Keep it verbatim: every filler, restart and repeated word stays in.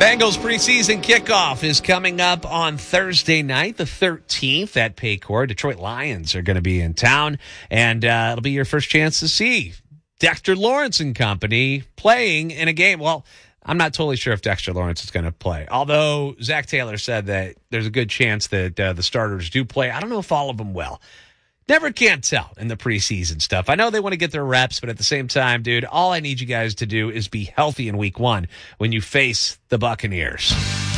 Bengals preseason kickoff is coming up on Thursday night, the thirteenth at Paycor. Detroit Lions are going to be in town, and uh, it'll be your first chance to see Dexter Lawrence and company playing in a game. Well, I'm not totally sure if Dexter Lawrence is going to play, although Zach Taylor said that there's a good chance that uh, the starters do play. I don't know if all of them will. Never can't tell in the preseason stuff. I know they want to get their reps, but at the same time, dude, all I need you guys to do is be healthy in week one when you face the Buccaneers.